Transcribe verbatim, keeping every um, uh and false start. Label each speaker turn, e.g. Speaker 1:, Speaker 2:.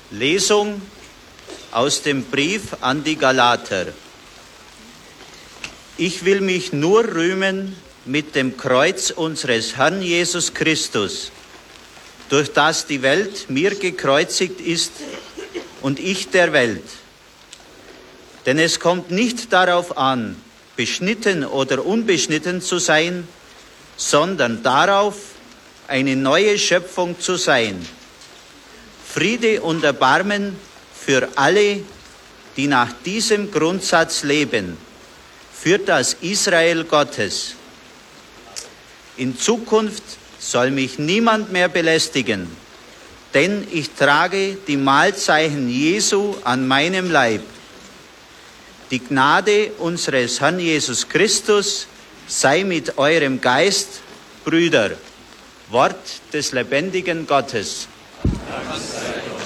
Speaker 1: Lesung aus dem Brief an die Galater. Ich will mich nur rühmen mit dem Kreuz unseres Herrn Jesus Christus, durch das die Welt mir gekreuzigt ist und ich der Welt. Denn es kommt nicht darauf an, beschnitten oder unbeschnitten zu sein, sondern darauf, eine neue Schöpfung zu sein. Friede und Erbarmen für alle, die nach diesem Grundsatz leben, für das Israel Gottes. In Zukunft soll mich niemand mehr belästigen, denn ich trage die Mahlzeichen Jesu an meinem Leib. Die Gnade unseres Herrn Jesus Christus sei mit eurem Geist, Brüder. Wort des lebendigen Gottes. Dank sei